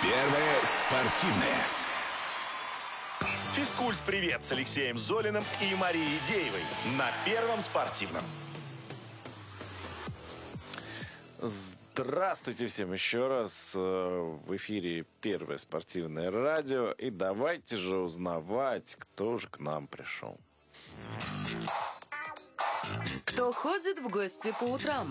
Первые спортивные. Физкульт-привет с Алексеем Золиным и Марией Деевой на Первом спортивном. Здравствуйте всем еще раз. В эфире Первое спортивное радио. И давайте же узнавать, кто же к нам пришел. Кто ходит в гости по утрам?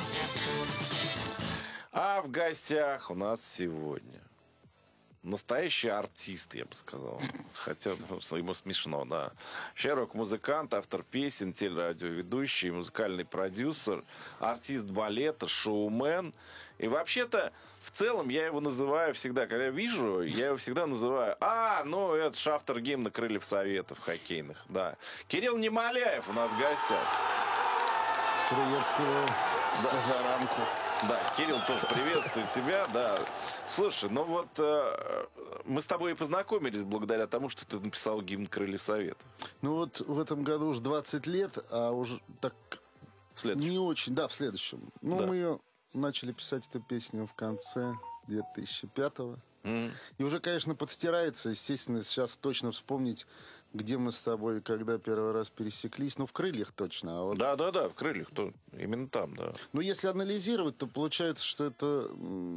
А в гостях у нас сегодня настоящий артист, я бы сказал. Хотя ему смешно, да. Вообще рок-музыкант, автор песен, телерадиоведущий, музыкальный продюсер, артист балета, шоумен. И вообще-то, в целом, я его называю всегда, когда вижу, я его всегда называю, это же автор гимна «Крыльев Советов» хоккейных, да. Кирилл Немоляев у нас в гостях. Приветствую с позаранку. Да, Кирилл, тоже приветствую тебя, да. Слушай, мы с тобой и познакомились благодаря тому, что ты написал гимн «Крыльев Советов». Ну вот в этом году уже 20 лет, а уже так не очень, в следующем. Мы ее начали писать, эту песню, в конце 2005-го. И уже, конечно, подстирается, естественно, сейчас точно вспомнить, где мы с тобой, когда первый раз пересеклись. В «Крыльях» точно. Да, в «Крыльях», именно там, да. Если анализировать, то получается, что это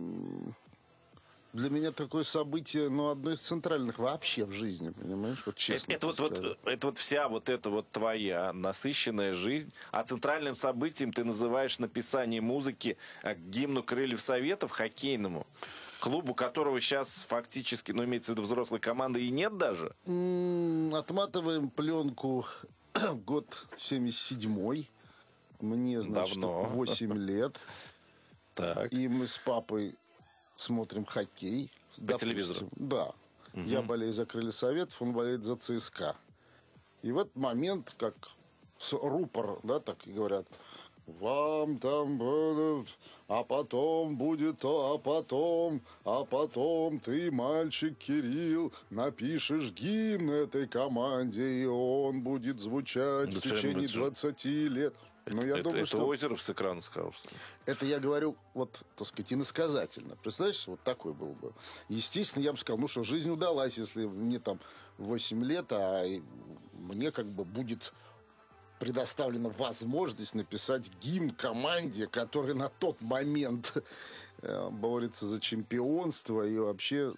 для меня такое событие, одно из центральных вообще в жизни, понимаешь? Вот честно. Это вся эта твоя насыщенная жизнь, а центральным событием ты называешь написание музыки к гимну «Крыльев Советов» хоккейному. Клубу, которого сейчас фактически, имеется в виду взрослой команды, и нет даже? Отматываем пленку год 77-й. Мне, давно. 8 лет. Так. И мы с папой смотрим хоккей. По телевизору? Да. Угу. Я болею за «Крылья Советов», он болеет за ЦСКА. И в этот момент, как рупор, так и говорят... Вам там будут, а потом будет то, а потом ты, мальчик Кирилл, напишешь гимн этой команде, и он будет звучать в течение 20 лет. Я думаю, что... Озеров с экрана сказал, что ли? Это я говорю, иносказательно. Представляешь, такой был бы. Естественно, я бы сказал, что жизнь удалась, если мне там 8 лет, а мне будет... предоставлена возможность написать гимн команде, которая на тот момент борется за чемпионство и вообще,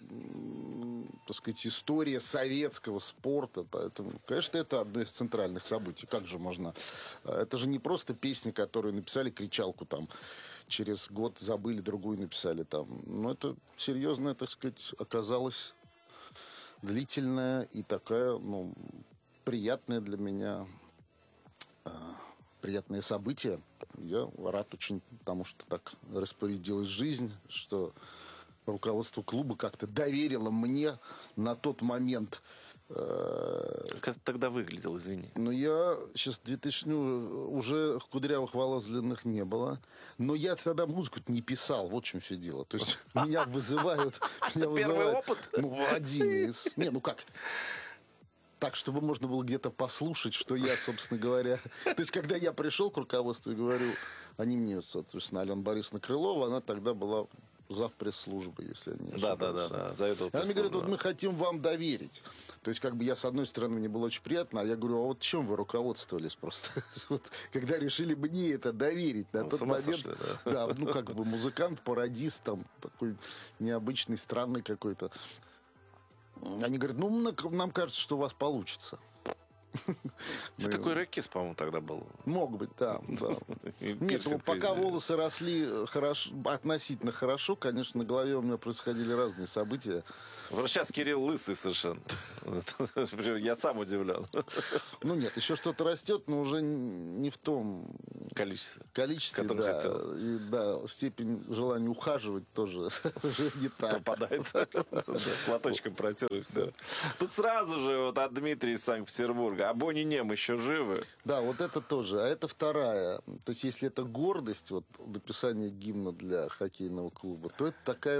история советского спорта. Поэтому, конечно, это одно из центральных событий. Как же можно... Это же не просто песня, которую написали, кричалку там через год забыли, другую написали там. Это серьезная, оказалась длительная и такая, приятная для меня... приятное событие. Я рад очень, потому что так распорядилась жизнь, что руководство клуба как-то доверило мне на тот момент. Как это тогда выглядел, извини? Я сейчас 2000... уже кудрявых волос длинных не было. Но я тогда музыку не писал. Вот в чем все дело. То есть меня вызывают... Первый опыт? Один из... Так, чтобы можно было где-то послушать, что я, собственно говоря... То есть, когда я пришел к руководству и говорю, они мне, соответственно, Алена Борисовна Крылова, она тогда была зав. Пресс-службы, если я не ошибаюсь. Да. Они говорят, мы хотим вам доверить. То есть, я, с одной стороны, мне было очень приятно, а я говорю, чем вы руководствовались просто? Когда решили мне это доверить на тот момент. Да, музыкант, пародист, такой необычный, странный какой-то. Они говорят, нам кажется, что у вас получится. Ты такой рэкис, по-моему, тогда был. Мог быть, да. Нет, пока волосы росли относительно хорошо, конечно, на голове у меня происходили разные события. Сейчас Кирилл лысый совершенно. Я сам удивлен. Нет, еще что-то растет, но уже не в том количестве, да. Хотелось. И, да, степень желания ухаживать тоже уже не так. Пропадает. Платочком протер и все. Тут сразу же от Дмитрия из Санкт-Петербурга. А Бонни Нем еще живы? Да, это тоже. А это вторая. То есть, если это гордость, написание гимна для хоккейного клуба, то это такая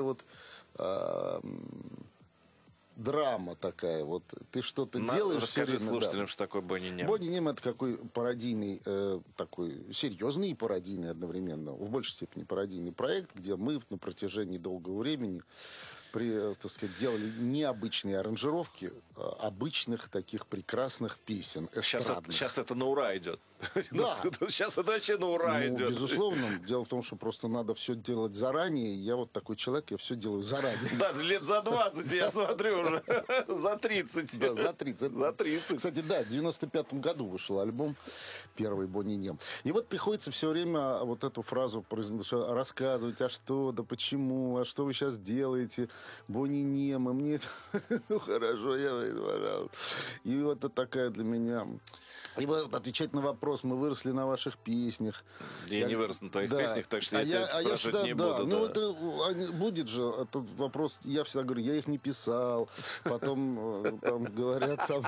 драма такая. Ты что-то делаешь. Расскажи слушателям, что такое Бонни Нем. Бонни Нем — это какой пародийный, такой серьезный и пародийный одновременно, в большей степени пародийный проект, где мы на протяжении долгого времени так сказать, делали необычные аранжировки обычных таких прекрасных песен эстрадных. Сейчас это на ура идет. Да. Сейчас это вообще на ура Ну, идет. безусловно. Дело в том, что просто надо все делать заранее. Я вот такой человек, я все делаю заранее. Да, лет за 20, я смотрю уже. За 30. Да, за 30. За 30. Кстати, да, в 95-м году вышел альбом первый «Бонни Нем». И вот приходится все время вот эту фразу рассказывать, а что, да почему, а что вы сейчас делаете, Бонни Нем, и мне ну хорошо, я выйду, пожалуйста. И вот это такая для меня... И вот отвечать на вопрос, мы выросли на ваших песнях. Я не вырос на твоих Да. песнях, так что я тебя спрашивать всегда, не да, буду. ну, Да. это будет же этот вопрос. Я всегда говорю, я их не писал. Потом там говорят, там,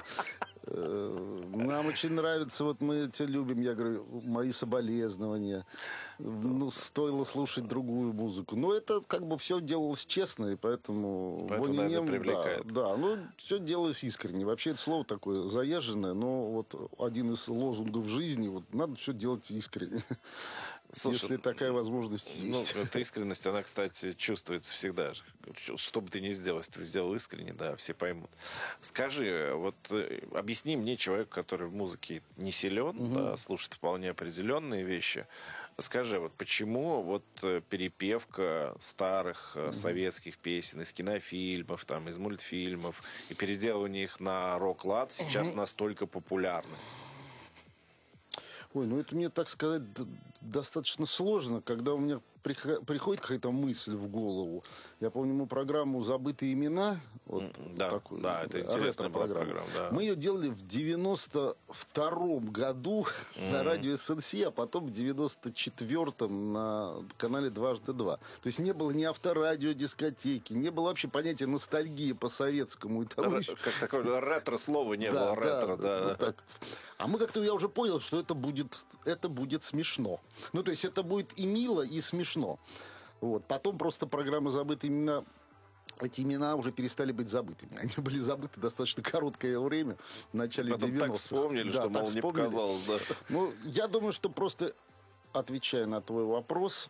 нам очень нравится, вот мы тебя любим. Я говорю, мои соболезнования. Ну, стоило слушать другую музыку. Но это как бы все делалось честно, и поэтому Поэтому, Бонни Нем, привлекает. да, ну, все делалось искренне. Вообще это слово такое заезженное, но вот один из лозунгов жизни, вот надо все делать искренне. Слушай, если такая возможность Ну, есть. эта искренность, она, кстати, чувствуется всегда. Что бы ты ни сделал, если ты сделал искренне, да, все поймут. Скажи, вот объясни мне, человек, который в музыке не силен, да, слушает вполне определенные вещи, скажи, вот почему вот перепевка старых советских песен из кинофильмов, там, из мультфильмов и переделывание их на рок-лад сейчас настолько популярны? Ой, ну это мне, так сказать, достаточно сложно, когда у меня приходит какая-то мысль в голову. Я помню, мы программу «Забытые имена». Вот Да, такую, да, это интересная была программа. Да. Мы ее делали в 92-м году на радио СНС, а потом в 94-м на канале «Дважды два». То есть не было ни авторадио, дискотеки, не было вообще понятия ностальгии по советскому и тому еще. Как такое ретро-слова не было, ретро, да. вот так. А мы как-то, я уже понял, что это будет смешно. Ну, то есть это будет и мило, и смешно. Вот. Потом просто программа «Забытые имена», эти имена уже перестали быть забытыми. Они были забыты достаточно короткое время, в начале Потом 90-х. так вспомнили, Да, что, так мол, не вспомнили. показалось, да. Ну, я думаю, что просто, отвечая на твой вопрос,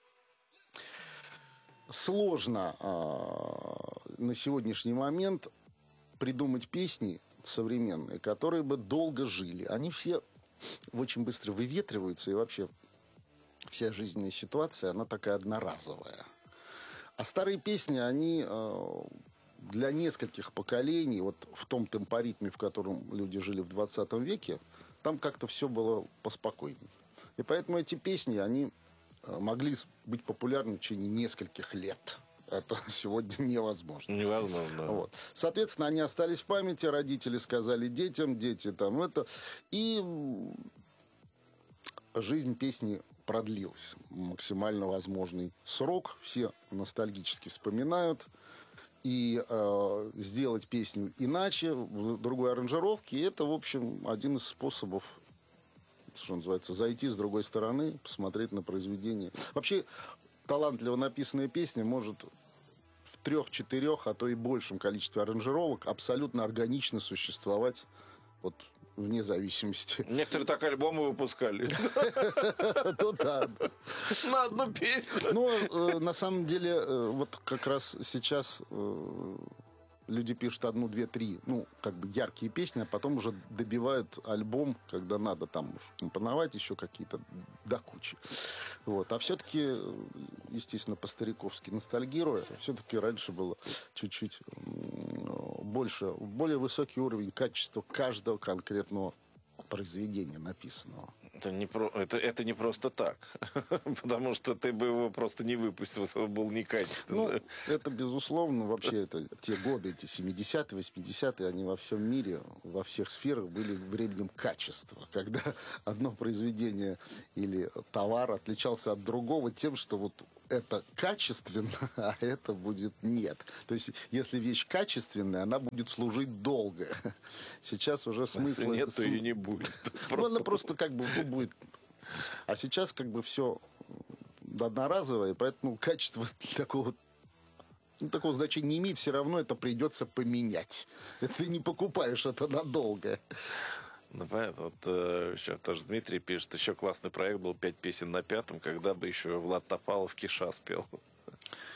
сложно на сегодняшний момент придумать песни современные, которые бы долго жили. Они все очень быстро выветриваются, и вообще вся жизненная ситуация, она такая одноразовая. А старые песни, они для нескольких поколений, вот в том темпоритме, в котором люди жили в 20 веке, там как-то все было поспокойнее. И поэтому эти песни, они могли быть популярны в течение нескольких лет. Это сегодня невозможно. Невозможно. Вот. Соответственно, они остались в памяти, родители сказали детям, дети там это. И жизнь песни продлилась. Максимально возможный срок. Все ностальгически вспоминают. И сделать песню иначе, в другой аранжировке, это, в общем, один из способов, что называется, зайти с другой стороны, посмотреть на произведение. Вообще, талантливо написанная песня может в 3-4, а то и большем количестве аранжировок абсолютно органично существовать вот вне зависимости. Некоторые так альбомы выпускали. Ну да. На одну песню. Но на самом деле вот как раз сейчас люди пишут 1, 2, 3, ну, как бы яркие песни, а потом уже добивают альбом, когда надо там уж компоновать еще какие-то до кучи. Вот. А все-таки, естественно, по-стариковски ностальгируя, все-таки раньше было чуть-чуть больше, более высокий уровень качества каждого конкретного произведения написанного. Это не просто так. Потому что ты бы его просто не выпустил, если он был некачественный. Ну, это безусловно. Вообще, это те годы, эти 70-е, 80-е, они во всем мире, во всех сферах были временем качества. Когда одно произведение или товар отличался от другого тем, что вот это качественно, а это будет нет. То есть, если вещь качественная, она будет служить долго. Сейчас уже смысла... Если нет, то и не будет. Ну, она просто как бы будет... А сейчас как бы все одноразовое, поэтому качество такого значения не имеет, все равно это придется поменять. Ты не покупаешь это надолго. Ну, понятно. Вот еще тоже Дмитрий пишет, еще классный проект был 5 песен на 5, когда бы еще Влад Топалов Киша спел.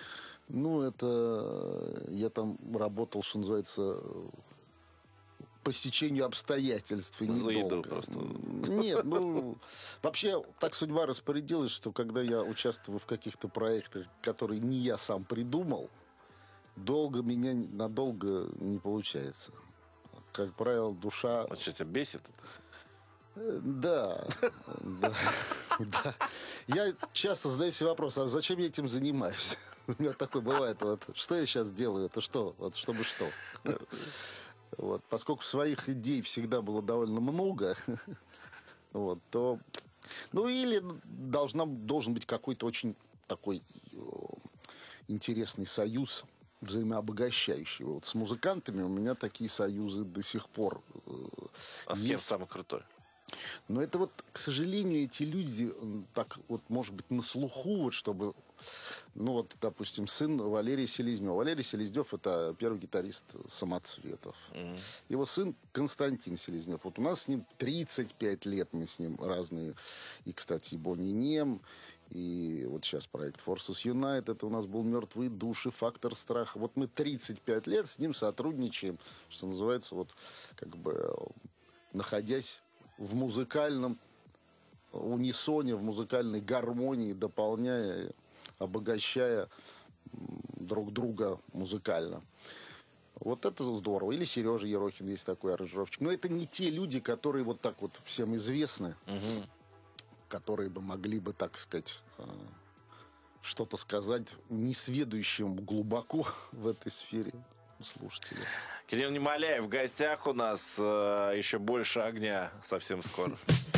Ну, это я там работал, что называется, по стечению обстоятельств. И За еду недолго. просто. Нет, ну, вообще так судьба распорядилась, что когда я участвую в каких-то проектах, которые не я сам придумал, меня надолго не получается. Как правило, душа... Вот что тебя бесит это? Да, да, да. Я часто задаю себе вопрос, а зачем я этим занимаюсь? У меня такое бывает, вот, что я сейчас делаю, это что, вот, чтобы что? Вот, поскольку своих идей всегда было довольно много, вот, то, ну, или должен быть какой-то очень такой интересный союз, взаимообогащающий. Вот с музыкантами у меня такие союзы до сих пор А с кем есть. самый крутой? Но это вот, к сожалению, эти люди так вот, может быть, на слуху, вот, чтобы... Ну, вот, допустим, сын Валерия Селезнева. Валерий Селезнев – это первый гитарист «Самоцветов». Его сын Константин Селезнев. Вот у нас с ним 35 лет, мы с ним разные. И, кстати, и Бонни Нем, и вот сейчас проект Forces Unite. Это у нас был «Мертвые души», «Фактор страха». Вот мы 35 лет с ним сотрудничаем, что называется, вот, как бы, находясь в музыкальном унисоне, в музыкальной гармонии, дополняя, обогащая друг друга музыкально. Вот это здорово. Или Сережа Ерохин есть такой аранжировщик. Но это не те люди, которые вот так вот всем известны, которые бы могли бы, так сказать, что-то сказать несведущим глубоко в этой сфере слушателям. Кирилл Немоляев в гостях у нас. Еще больше огня совсем скоро.